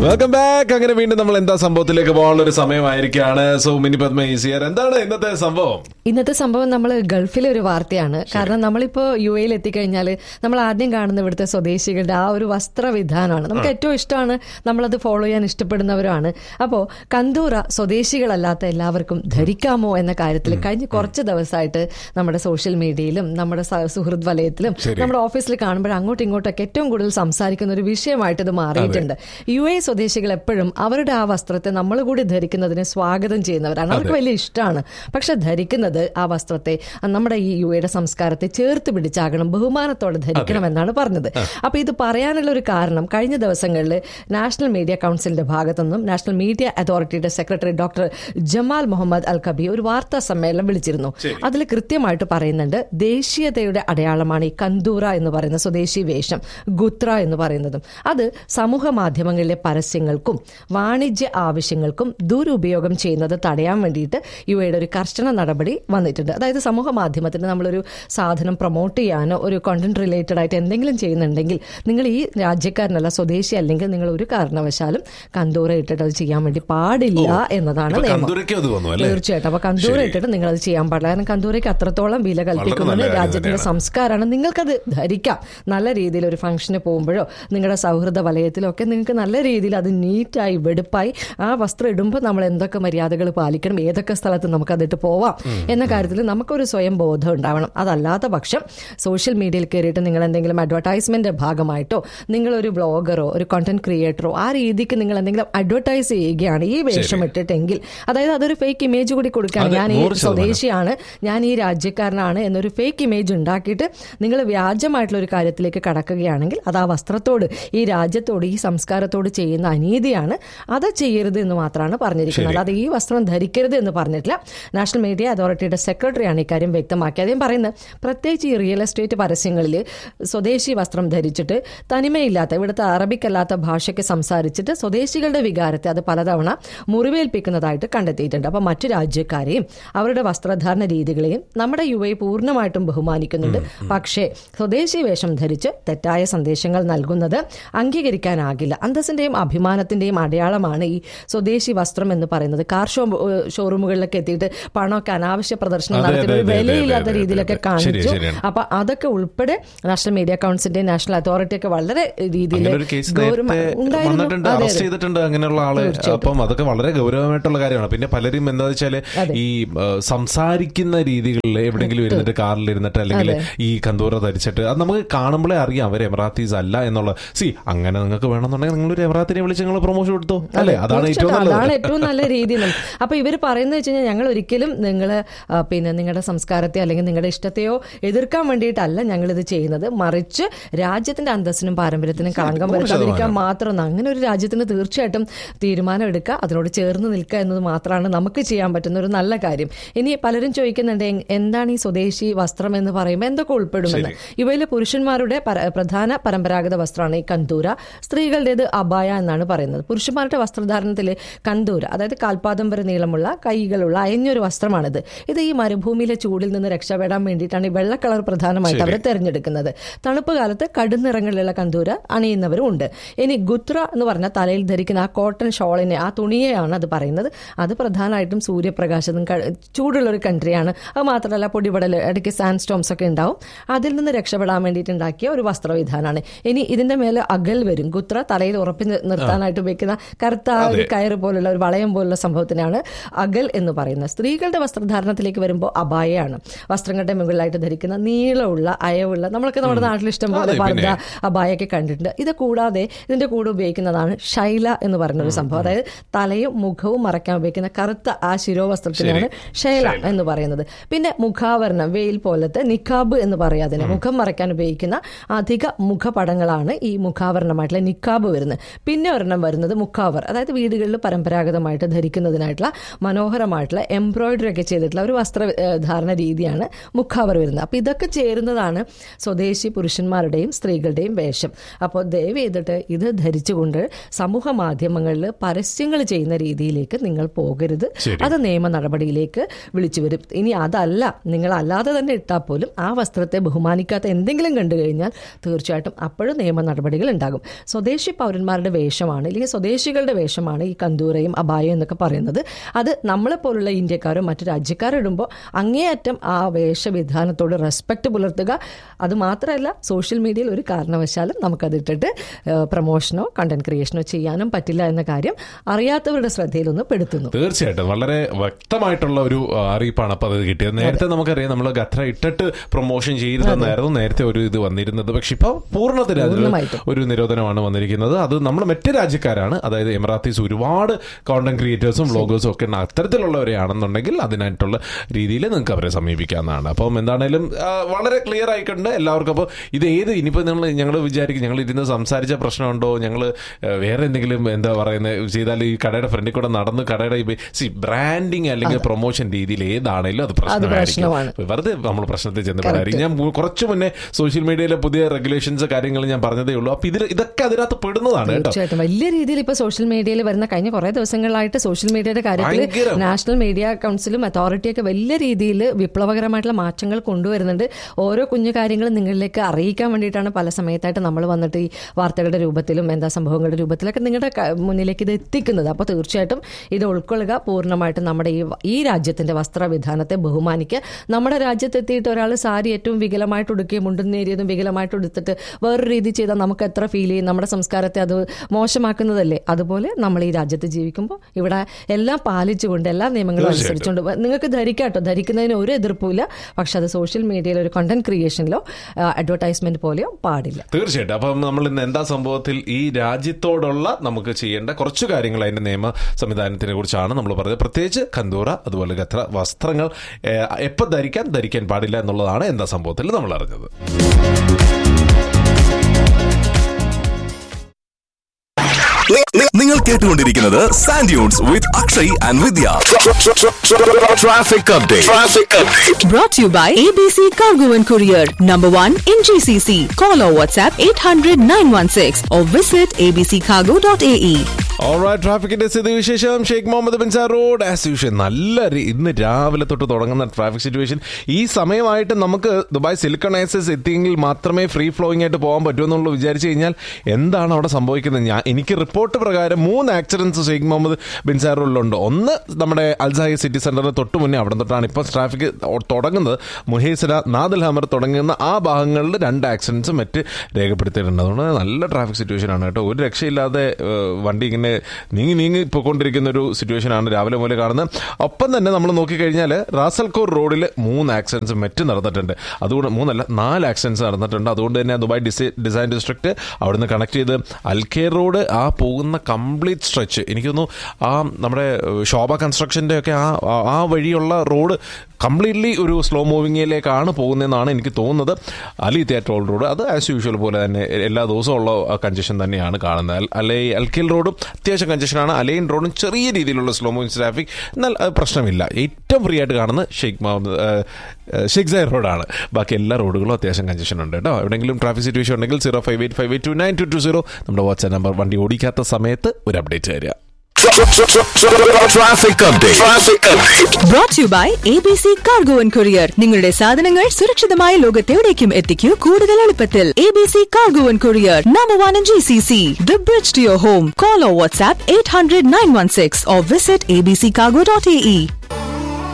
Welcome back. അങ്ങനെ വീണ്ടും നമ്മൾ എന്താ സംഭവത്തിലേക്ക് പോകാനുള്ള ഒരു സമയമായിരിക്കാണ്. സോ മിനി പത്മ ഈസിയർ, എന്താണ് ഇന്നത്തെ സംഭവം? ഇന്നത്തെ സംഭവം നമ്മൾ ഗൾഫിലെ ഒരു വാർത്തയാണ്. കാരണം നമ്മളിപ്പോ UAE എത്തിക്കഴിഞ്ഞാൽ നമ്മൾ ആദ്യം കാണുന്ന ഇവിടുത്തെ സ്വദേശികളുടെ ആ ഒരു വസ്ത്രവിധാനമാണ് നമുക്ക് ഏറ്റവും ഇഷ്ടമാണ്. നമ്മളത് ഫോളോ ചെയ്യാൻ ഇഷ്ടപ്പെടുന്നവരാണ്. അപ്പോൾ കന്തൂറ സ്വദേശികളല്ലാത്ത എല്ലാവർക്കും ധരിക്കാമോ എന്ന കാര്യത്തിൽ കഴിഞ്ഞ കുറച്ച് ദിവസമായിട്ട് നമ്മുടെ സോഷ്യൽ മീഡിയയിലും നമ്മുടെ സുഹൃത്ത് വലയത്തിലും നമ്മുടെ ഓഫീസിൽ കാണുമ്പോൾ അങ്ങോട്ടും ഇങ്ങോട്ടൊക്കെ ഏറ്റവും കൂടുതൽ സംസാരിക്കുന്ന ഒരു വിഷയമായിട്ട് ഇത് മാറിയിട്ടുണ്ട്. UAE സ്വദേശികൾ എപ്പോഴും അവരുടെ ആ വസ്ത്രത്തെ നമ്മൾ കൂടി ധരിക്കുന്നതിനെ സ്വാഗതം ചെയ്യുന്നവരാണ്. അവർക്ക് വലിയ ഇഷ്ടമാണ്. പക്ഷെ ധരിക്കുന്നത് ആ വസ്ത്രത്തെ നമ്മുടെ ഈ UAE സംസ്കാരത്തെ ചേർത്ത് പിടിച്ചാകണം, ബഹുമാനത്തോടെ ധരിക്കണം എന്നാണ് പറഞ്ഞത്. അപ്പൊ ഇത് പറയാനുള്ള ഒരു കാരണം കഴിഞ്ഞ ദിവസങ്ങളിൽ നാഷണൽ മീഡിയ കൌൺസിലിന്റെ ഭാഗത്തുനിന്നും നാഷണൽ മീഡിയ അതോറിറ്റിയുടെ സെക്രട്ടറി ഡോക്ടർ ജമാൽ മുഹമ്മദ് അൽ കബി ഒരു വാർത്താ സമ്മേളനം വിളിച്ചിരുന്നു. അതിൽ കൃത്യമായിട്ട് പറയുന്നുണ്ട്, ദേശീയതയുടെ അടയാളമാണ് ഈ കന്തൂറ എന്ന് പറയുന്ന സ്വദേശി വേഷം, ഗുത്ര എന്ന് പറയുന്നതും. അത് സമൂഹ മാധ്യമങ്ങളിലെ പരസ്യങ്ങൾക്കും വാണിജ്യ ആവശ്യങ്ങൾക്കും ദുരുപയോഗം ചെയ്യുന്നത് തടയാൻ വേണ്ടിയിട്ട് UAE ഒരു കർശന നടപടി വന്നിട്ടുണ്ട്. അതായത് സമൂഹ മാധ്യമത്തിൽ നമ്മളൊരു സാധനം പ്രൊമോട്ട് ചെയ്യാനോ ഒരു കണ്ടന്റ് റിലേറ്റഡ് ആയിട്ട് എന്തെങ്കിലും ചെയ്യുന്നുണ്ടെങ്കിൽ നിങ്ങൾ ഈ രാജ്യക്കാരനല്ല, സ്വദേശി അല്ലെങ്കിൽ നിങ്ങൾ ഒരു കാരണവശാലും കന്തൂറ ഇട്ടിട്ട് അത് ചെയ്യാൻ വേണ്ടി പാടില്ല എന്നതാണ് നിയമം. തീർച്ചയായിട്ടും. അപ്പൊ കന്തൂറ ഇട്ടിട്ട് നിങ്ങൾ അത് ചെയ്യാൻ പാടില്ല. കാരണം കന്തൂരയ്ക്ക് അത്രത്തോളം വില കൽപ്പിക്കുന്നത് രാജ്യത്തിന്റെ സംസ്കാരമാണ്. നിങ്ങൾക്കത് ധരിക്കാം. നല്ല രീതിയിൽ ഒരു ഫംഗ്ഷന് പോകുമ്പോഴോ നിങ്ങളുടെ സൗഹൃദ വലയത്തിലോ ഒക്കെ നിങ്ങൾക്ക് നല്ല രീതിയിൽ അത് നീറ്റായി വെടുപ്പായി ആ വസ്ത്രം ഇടുമ്പോൾ നമ്മൾ എന്തൊക്കെ മര്യാദകൾ പാലിക്കണം, ഏതൊക്കെ സ്ഥലത്ത് നമുക്കതിട്ട് പോവാം എന്ന കാര്യത്തിൽ നമുക്കൊരു സ്വയം ബോധം ഉണ്ടാവണം. അതല്ലാത്ത പക്ഷം സോഷ്യൽ മീഡിയയിൽ കയറിയിട്ട് നിങ്ങൾ എന്തെങ്കിലും അഡ്വർടൈസ്മെന്റ് ഭാഗമായിട്ടോ നിങ്ങളൊരു ബ്ലോഗറോ ഒരു കണ്ടന്റ് ക്രിയേറ്ററോ ആ രീതിക്ക് നിങ്ങൾ എന്തെങ്കിലും അഡ്വർടൈസ് ചെയ്യുകയാണ് ഈ വേഷം ഇട്ടിട്ടെങ്കിൽ, അതായത് അതൊരു ഫേക്ക് ഇമേജ് കൂടി കൊടുക്കുകയാണ്. ഞാൻ ഈ സ്വദേശിയാണ്, ഞാൻ ഈ രാജ്യക്കാരനാണ് എന്നൊരു ഫേക്ക് ഇമേജ് ഉണ്ടാക്കിയിട്ട് നിങ്ങൾ വ്യാജമായിട്ടുള്ള ഒരു കാര്യത്തിലേക്ക് കടക്കുകയാണെങ്കിൽ അത് ആ വസ്ത്രത്തോട്, ഈ രാജ്യത്തോട്, ഈ സംസ്കാരത്തോട് ചെയ്യുന്ന അനീതിയാണ്. അത് ചെയ്യരുത് എന്ന് മാത്രമാണ് പറഞ്ഞിരിക്കുന്നത്. അത് ഈ വസ്ത്രം ധരിക്കരുത് എന്ന് പറഞ്ഞിട്ടില്ല. നാഷണൽ മീഡിയ അതോറിറ്റിയുടെ സെക്രട്ടറിയാണ് ഇക്കാര്യം വ്യക്തമാക്കിയത്. അദ്ദേഹം പറയുന്നത്, പ്രത്യേകിച്ച് ഈ റിയൽ എസ്റ്റേറ്റ് പരസ്യങ്ങളിൽ സ്വദേശി വസ്ത്രം ധരിച്ചിട്ട് തനിമയില്ലാത്ത ഇവിടുത്തെ അറബിക്കല്ലാത്ത ഭാഷയ്ക്ക് സംസാരിച്ചിട്ട് സ്വദേശികളുടെ വികാരത്തെ അത് പലതവണ മുറിവേൽപ്പിക്കുന്നതായിട്ട് കണ്ടെത്തിയിട്ടുണ്ട്. അപ്പം മറ്റു രാജ്യക്കാരെയും അവരുടെ വസ്ത്രധാരണ രീതികളെയും നമ്മുടെ UAE പൂർണ്ണമായിട്ടും ബഹുമാനിക്കുന്നുണ്ട്. പക്ഷേ സ്വദേശി വേഷം ധരിച്ച് തെറ്റായ സന്ദേശങ്ങൾ നൽകുന്നത് അംഗീകരിക്കാനാകില്ല. അന്തസ്സിന്റെയും അഭിമാനത്തിന്റെയും അടയാളമാണ് ഈ സ്വദേശി വസ്ത്രം എന്ന് പറയുന്നത്. കാർ ഷോറൂമുകളിലൊക്കെ എത്തിയിട്ട് പണമൊക്കെ അനാവശ്യ പ്രദർശനം നടത്തി വിലയില്ലാത്ത രീതിയിലൊക്കെ കാണിച്ചു. അപ്പൊ അതൊക്കെ ഉൾപ്പെടെ നാഷണൽ മീഡിയ കൌൺസിലിന്റെ നാഷണൽ അതോറിറ്റി ഒക്കെ വളരെ രീതിയിൽ അങ്ങനെയുള്ള ആള്. അപ്പം അതൊക്കെ വളരെ ഗൗരവമായിട്ടുള്ള കാര്യമാണ്. പിന്നെ പലരും എന്താ വെച്ചാല് ഈ സംസാരിക്കുന്ന രീതികളിൽ എവിടെയെങ്കിലും ഇരുന്നിട്ട് കാറിൽ ഇരുന്നിട്ട് അല്ലെങ്കിൽ ഈ കന്തൂറ ധരിച്ചിട്ട് അത് നമുക്ക് കാണുമ്പോഴേ അറിയാം അവർ എമിറാത്തീസ് അല്ല എന്നുള്ള. അങ്ങനെ നിങ്ങൾക്ക് വേണമെന്നുണ്ടെങ്കിൽ നിങ്ങളൊരു എമിറാത്തിനെ വിളിച്ച് നിങ്ങൾ പ്രൊമോഷൻ കൊടുത്തു അല്ലേ? അതാണ് ഏറ്റവും നല്ല രീതി. അപ്പൊ ഇവർ പറയുന്നത് വെച്ച് കഴിഞ്ഞാൽ ഞങ്ങൾ ഒരിക്കലും പിന്നെ നിങ്ങളുടെ സംസ്കാരത്തെ അല്ലെങ്കിൽ നിങ്ങളുടെ ഇഷ്ടത്തെയോ എതിർക്കാൻ വേണ്ടിയിട്ടല്ല ഞങ്ങളിത് ചെയ്യുന്നത്, മറിച്ച് രാജ്യത്തിന്റെ അന്തസ്സിനും പാരമ്പര്യത്തിനും കളങ്കം വരുത്താതിരിക്കാൻ മാത്രം. അങ്ങനെ ഒരു രാജ്യത്തിന് തീർച്ചയായിട്ടും തീരുമാനം എടുക്കുക, അതിനോട് ചേർന്ന് നിൽക്കുക എന്നത് മാത്രമാണ് നമുക്ക് ചെയ്യാൻ പറ്റുന്ന ഒരു നല്ല കാര്യം. ഇനി പലരും ചോദിക്കുന്നുണ്ട്, എന്താണ് ഈ സ്വദേശി വസ്ത്രം എന്ന് പറയുമ്പോൾ എന്തൊക്കെ ഉൾപ്പെടുമെന്ന്. ഇവയിലെ പുരുഷന്മാരുടെ പ്രധാന പരമ്പരാഗത വസ്ത്രമാണ് ഈ കന്തൂര. സ്ത്രീകളുടേത് അബായ എന്നാണ് പറയുന്നത്. പുരുഷന്മാരുടെ വസ്ത്രധാരണത്തിൽ കന്തൂര, അതായത് കാൽപാദം വരെ നീളമുള്ള കൈകളുള്ള അയഞ്ഞൊരു വസ്ത്രമാണിത്. ഇത് ഈ മരുഭൂമിയിലെ ചൂടിൽ നിന്ന് രക്ഷപ്പെടാൻ വേണ്ടിയിട്ടാണ് ഈ വെള്ള കളർ പ്രധാനമായിട്ട് അവർ തെരഞ്ഞെടുക്കുന്നത്. തണുപ്പ് കാലത്ത് കടുനിറങ്ങളിലുള്ള കന്തൂര അണിയുന്നവരും ഉണ്ട്. ഇനി ഗുത്ര എന്ന് പറഞ്ഞാൽ തലയിൽ ധരിക്കുന്ന ആ കോട്ടൺ ഷോളിനെ, ആ തുണിയെയാണ് അത് പറയുന്നത്. അത് പ്രധാനമായിട്ടും സൂര്യപ്രകാശത്തും ചൂടുള്ള ഒരു കൺട്രിയാണ്. അത് മാത്രമല്ല പൊടിപടൽ, ഇടയ്ക്ക് സാൻഡ് സ്റ്റോംസ് ഒക്കെ ഉണ്ടാവും. അതിൽ നിന്ന് രക്ഷപ്പെടാൻ വേണ്ടിയിട്ട് ഉണ്ടാക്കിയ ഒരു വസ്ത്രവിധാനമാണ്. ഇനി ഇതിന്റെ മേലെ അകൽ വരും. ഗുത്ര തലയിൽ ഉറപ്പി നിർത്താനായിട്ട് ഉപയോഗിക്കുന്ന കറുത്ത ഒരു കയറ് പോലുള്ള ഒരു വളയം പോലുള്ള സംഭവത്തിനാണ് അകൽ എന്ന് പറയുന്നത്. സ്ത്രീകളുടെ വസ്ത്രധാരണത്തിലേക്ക് വരുമ്പോൾ അബായയാണ്. വസ്ത്രങ്ങളുടെ മുകളിലായിട്ട് ധരിക്കുന്ന നീളമുള്ള അയവുള്ള, നമ്മളൊക്കെ നമ്മുടെ നാട്ടിൽ ഇഷ്ടം പോലെ പർദ്ദ അബായൊക്കെ കണ്ടിട്ടുണ്ട്. ഇത് കൂടാതെ ഇതിന്റെ കൂടെ ഉപയോഗിക്കുന്നതാണ് ഷൈല എന്ന് പറയുന്ന ഒരു സംഭവം. അതായത് തലയും മുഖവും മറയ്ക്കാൻ ഉപയോഗിക്കുന്ന കറുത്ത ആ ശിരോവസ്ത്രത്തിനാണ് ഷൈല എന്ന് പറയുന്നത്. പിന്നെ മുഖാവരണം, വെയിൽ പോലത്തെ നിക്കാബ് എന്ന് പറയാതിന് മുഖം മറയ്ക്കാൻ ഉപയോഗിക്കുന്ന അധിക മുഖപടങ്ങളാണ് ഈ മുഖാവരണമായിട്ടുള്ള നിക്കാബ് വരുന്നത്. പിന്നെ ഒരെണ്ണം വരുന്നത് മുഖാവർ, അതായത് വീടുകളിൽ പരമ്പരാഗതമായിട്ട് ധരിക്കുന്നതിനായിട്ടുള്ള മനോഹരമായിട്ടുള്ള എംബ്രോയിഡറി ഒക്കെ ചെയ്തിട്ടുള്ള ഒരു വസ്ത്രധാരണ രീതിയാണ് മുഖാവർ വരുന്നത്. അപ്പോൾ ഇതൊക്കെ ചേരുന്നതാണ് സ്വദേശി പുരുഷന്മാരുടെയും സ്ത്രീകളുടെയും വേഷം. അപ്പോൾ ദയവ് ചെയ്തിട്ട് ഇത് ധരിച്ചുകൊണ്ട് സമൂഹ മാധ്യമങ്ങളിൽ പരസ്യങ്ങൾ ചെയ്യുന്ന രീതിയിലേക്ക് നിങ്ങൾ പോകരുത്. അത് നിയമ നടപടിയിലേക്ക് വിളിച്ചു വരും. ഇനി അതല്ല, നിങ്ങൾ അല്ലാതെ തന്നെ ഇട്ടാൽ പോലും ആ വസ്ത്രത്തെ ബഹുമാനിക്കാത്ത എന്തെങ്കിലും കണ്ടു കഴിഞ്ഞാൽ തീർച്ചയായിട്ടും അപ്പോഴും നിയമ നടപടികൾ ഉണ്ടാകും. സ്വദേശി പൗരന്മാരുടെ വേഷം വേഷമാണ്, അല്ലെങ്കിൽ സ്വദേശികളുടെ വേഷമാണ് ഈ കന്തൂറയും അബായയും എന്നൊക്കെ പറയുന്നത്. അത് നമ്മളെപ്പോലുള്ള ഇന്ത്യക്കാരും മറ്റു രാജ്യക്കാരിടുമ്പോൾ അങ്ങേയറ്റം ആ വേഷവിധാനത്തോട് റെസ്പെക്ട് പുലർത്തുക. അത് മാത്രമല്ല, സോഷ്യൽ മീഡിയയിൽ ഒരു കാരണവശാലും നമുക്കതിട്ടിട്ട് പ്രൊമോഷനോ കണ്ടന്റ് ക്രിയേഷനോ ചെയ്യാനും പറ്റില്ല എന്ന കാര്യം അറിയാത്തവരുടെ ശ്രദ്ധയിലൊന്ന് പെടുത്തുന്നു. തീർച്ചയായിട്ടും വളരെ വ്യക്തമായിട്ടുള്ള ഒരു അറിയിപ്പാണ് അപ്പോൾ അത് കിട്ടിയത്. നേരത്തെ നമുക്കറിയാം നമ്മൾ ഗത്ര ഇട്ടിട്ട് പ്രൊമോഷൻ ചെയ്തതെന്നായിരുന്നു നേരത്തെ ഒരു ഇത് വന്നിരുന്നത്. പക്ഷെ ഇപ്പോൾ പൂർണ്ണത്തിൽ ഒരു നിരോധനമാണ് വന്നിരിക്കുന്നത്. അത് നമ്മൾ മറ്റ് രാജ്യക്കാരാണ്, അതായത് എമിറാത്തീസ് ഒരുപാട് കോണ്ടന്റ് ക്രിയേറ്റേഴ്സും വ്ളോഗേഴ്സും ഒക്കെ അത്തരത്തിലുള്ളവരെയാണെന്നുണ്ടെങ്കിൽ അതിനായിട്ടുള്ള രീതിയിൽ നിങ്ങൾക്ക് അവരെ സമീപിക്കാവുന്നതാണ്. അപ്പം എന്താണേലും വളരെ ക്ലിയർ ആയിട്ടുണ്ട് എല്ലാവർക്കും. അപ്പോൾ ഇത് ഏത് ഇനിയിപ്പോൾ ഞങ്ങൾ വിചാരിക്കും ഞങ്ങൾ ഇരുന്ന് സംസാരിച്ച പ്രശ്നമുണ്ടോ, ഞങ്ങൾ വേറെ എന്തെങ്കിലും എന്താ പറയുന്നത് ചെയ്താൽ ഈ കടയുടെ ഫ്രണ്ടിൽ കൂടെ നടന്ന് കടയുടെ ബ്രാൻഡിങ് അല്ലെങ്കിൽ പ്രൊമോഷൻ രീതിയിൽ ഏതാണേലും അത് പ്രശ്നമായിരിക്കും. വെറുതെ നമ്മൾ പ്രശ്നത്തിൽ ചെന്നപ്പോഴായിരിക്കും. ഞാൻ കുറച്ചു മുന്നേ സോഷ്യൽ മീഡിയയിലെ പുതിയ റെഗുലേഷൻസ് കാര്യങ്ങൾ ഞാൻ പറഞ്ഞതേ ഉള്ളൂ. അപ്പൊ ഇതൊക്കെ അതിനകത്ത് പെടുന്നതാണ്. തീർച്ചയായിട്ടും വലിയ രീതിയിൽ ഇപ്പൊ സോഷ്യൽ മീഡിയയിൽ വരുന്ന കഴിഞ്ഞ കുറെ ദിവസങ്ങളിലായിട്ട് സോഷ്യൽ മീഡിയയുടെ കാര്യത്തിൽ നാഷണൽ മീഡിയ കൗൺസിലും അതോറിറ്റിയൊക്കെ വലിയ രീതിയിൽ വിപ്ലവകരമായിട്ടുള്ള മാറ്റങ്ങൾ കൊണ്ടുവരുന്നുണ്ട്. ഓരോ കുഞ്ഞു കാര്യങ്ങളും നിങ്ങളിലേക്ക് അറിയിക്കാൻ വേണ്ടിയിട്ടാണ് പല സമയത്തായിട്ട് നമ്മൾ വന്നിട്ട് ഈ വാർത്തകളുടെ രൂപത്തിലും എന്താ സംഭവങ്ങളുടെ രൂപത്തിലൊക്കെ നിങ്ങളുടെ മുന്നിലേക്ക് ഇത് എത്തിക്കുന്നത്. അപ്പോൾ തീർച്ചയായിട്ടും ഇത് ഉൾക്കൊള്ളുക. പൂർണ്ണമായിട്ടും നമ്മുടെ ഈ രാജ്യത്തിന്റെ വസ്ത്രവിധാനത്തെ ബഹുമാനിക്കുക. നമ്മുടെ രാജ്യത്തെത്തിയിട്ട് ഒരാൾ സാരി ഏറ്റവും വികലമായിട്ട് ഉടുക്കുകയും മുണ്ടുന്നേരിയതും വികലമായിട്ട് ഉടുത്തിട്ട് വേറൊരു രീതി ചെയ്താൽ നമുക്ക് എത്ര ഫീൽ ചെയ്യും? നമ്മുടെ സംസ്കാരത്തെ അത് മോശമാക്കുന്നതല്ലേ? അതുപോലെ നമ്മൾ ഈ രാജ്യത്ത് ജീവിക്കുമ്പോൾ ഇവിടെ എല്ലാം പാലിച്ചുകൊണ്ട് എല്ലാ നിയമങ്ങളും അനുസരിച്ചുകൊണ്ട് നിങ്ങൾക്ക് ധരിക്കാട്ടോ, ധരിക്കുന്നതിന് ഒരു എതിർപ്പില്ല. പക്ഷെ അത് സോഷ്യൽ മീഡിയയിൽ ഒരു കണ്ടന്റ് ക്രിയേഷനിലോ അഡ്വർടൈസ്മെന്റ് പോലെയോ പാടില്ല. തീർച്ചയായിട്ടും. അപ്പം നമ്മൾ ഇന്ന് എന്താ സംഭവത്തിൽ ഈ രാജ്യത്തോടുള്ള നമുക്ക് ചെയ്യേണ്ട കുറച്ചു കാര്യങ്ങൾ അതിന്റെ നിയമ സംവിധാനത്തിനെ കുറിച്ചാണ് നമ്മൾ പറഞ്ഞത്. പ്രത്യേകിച്ച് കന്തൂറ അതുപോലെ ഗത്ര വസ്ത്രങ്ങൾ എപ്പോൾ ധരിക്കാൻ പാടില്ല എന്നുള്ളതാണ് എന്താ സംഭവത്തിൽ നമ്മൾ അറിഞ്ഞത്. നിങ്ങൾ കേട്ടുകൊണ്ടിരിക്കുന്നത് sand dunes with Akshay and Vidya. Traffic update brought to you by ABC Cargo and Courier, number 1 in GCC. Call or WhatsApp 800-916 or visit abccargo.ae. Alright, ട്രാഫിക്കിന്റെ സ്ഥിതിവിശേഷം Sheikh Muhammad bin sir road as usual നല്ല ഇന്ന് രാവിലെ തൊട്ട് തുടങ്ങുന്ന ട്രാഫിക് സിറ്റുവേഷൻ. ഈ സമയമായിട്ട് നമുക്ക് Dubai silicon ഐസസ് എത്തിയെങ്കിൽ മാത്രമേ ഫ്രീ ഫ്ലോയിങ് ആയിട്ട് പോകാൻ പറ്റുമെന്നുള്ള വിചാരിച്ചു കഴിഞ്ഞാൽ എന്താണ് അവിടെ സംഭവിക്കുന്നത്? എനിക്ക് റിപ്പോർട്ട് പ്രകാരം 3 accidents Sheikh Muhammad bin sir റോഡിലുണ്ട്. ഒന്ന് നമ്മുടെ അൽസായി സിറ്റി സെന്ററിന് തൊട്ട് മുന്നേ അവിടെ തൊട്ടാണ് ഇപ്പോൾ ട്രാഫിക് തുടങ്ങുന്നത്. മുഹേസര നാദൽ ഹമർ തുടങ്ങുന്ന ആ ഭാഗങ്ങളിൽ 2 ആക്സിഡൻസ് മറ്റ് രേഖപ്പെടുത്തിയിട്ടുണ്ട്. അതുകൊണ്ട് നല്ല ട്രാഫിക് സിറ്റുവേഷൻ ആണ് കേട്ടോ. ഒരു രക്ഷയില്ലാതെ വണ്ടി ഇങ്ങനെ നീങ്ങി പോയിക്കൊണ്ടിരിക്കുന്ന ഒരു സിറ്റുവേഷൻ ആണ് രാവിലെ മുതലേ കാണുന്നത്. ഒപ്പം തന്നെ നമ്മൾ നോക്കിക്കഴിഞ്ഞാൽ റാസൽഖോർ റോഡിൽ 3 ആക്സിഡൻസ് മറ്റ് നടന്നിട്ടുണ്ട്. അതുകൊണ്ട് 4 ആക്സിഡൻസ് നടന്നിട്ടുണ്ട്. അതുകൊണ്ട് തന്നെ ദുബായ് ഡിസൈൻ ഡിസ്ട്രിക്ട് അവിടുന്ന് കണക്ട് ചെയ്ത് അൽഖേർ റോഡ് ആ പോകുന്ന കംപ്ലീറ്റ് സ്ട്രെച്ച് എനിക്ക് തോന്നുന്നു ആ നമ്മുടെ ശോഭ കൺസ്ട്രക്ഷൻ്റെ ഒക്കെ ആ വഴിയുള്ള റോഡ് കംപ്ലീറ്റ്ലി ഒരു സ്ലോ മൂവിങ്ങിലേക്കാണ് പോകുന്നതെന്നാണ് എനിക്ക് തോന്നുന്നത്. അലി തിയേറ്റർ റോഡ് അത് ആസ് യൂഷ്വൽ പോലെ തന്നെ എല്ലാ ദിവസവും ഉള്ള കൺജഷൻ തന്നെയാണ് കാണുന്നത്. അൽഖേൽ റോഡും അത്യാവശ്യം കൺജഷനാണ്. അലൈൻ റോഡും ചെറിയ രീതിയിലുള്ള സ്ലോ മൂവിങ് ട്രാഫിക്, എന്നാൽ പ്രശ്നമില്ല. ഏറ്റവും ഫ്രീ ആയിട്ട് കാണുന്നത് ഷെയ്ഖ് സൈർ റോഡാണ്. ബാക്കി എല്ലാ റോഡുകളും അത്യാവശ്യം കൺജഷൻ ഉണ്ട് കേട്ടോ. എവിടെയെങ്കിലും ട്രാഫിക് സിറ്റുവേഷൻ ഉണ്ടെങ്കിൽ 05858292220 നമ്മുടെ വാട്സ്ആപ്പ് നമ്പർ. വണ്ടി ഓടിക്കാത്ത സമയത്ത് ഒരു അപ്ഡേറ്റ് തരിക. Traffic update brought to you by ABC Cargo and Courier. നിങ്ങളുടെ സാധനങ്ങൾ സുരക്ഷിതമായ ലോകത്തെവിടേക്കും എത്തിക്കൂ കൂടുതൽ എളുപ്പത്തിൽ. ABC Cargo and Courier, number 1 in GCC. The bridge to your home. Call or WhatsApp 800-916 or visit abccargo.ae.